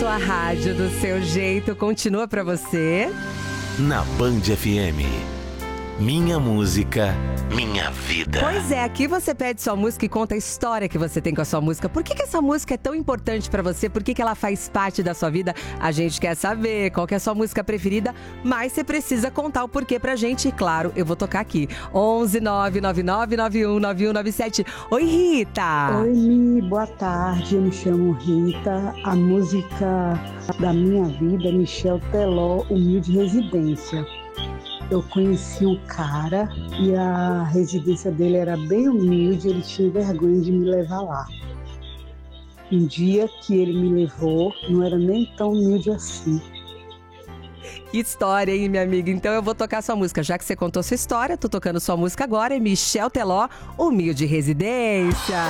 Sua rádio do seu jeito continua pra você. Na Band FM. Minha música, minha vida. Pois é, aqui você pede sua música e conta a história que você tem com a sua música. Por que essa música é tão importante pra você? Por que ela faz parte da sua vida? A gente quer saber qual que é a sua música preferida, mas você precisa contar o porquê pra gente. E claro, eu vou tocar aqui. 11999919197. Oi, Rita! Oi, Mi, boa tarde. Eu me chamo Rita. A música da minha vida é Michel Teló, Humilde Residência. Eu conheci um cara e a residência dele era bem humilde, ele tinha vergonha de me levar lá. Um dia que ele me levou, não era nem tão humilde assim. Que história, hein, minha amiga? Então eu vou tocar sua música. Já que você contou sua história, tô tocando sua música agora. É Michel Teló, Humilde Residência.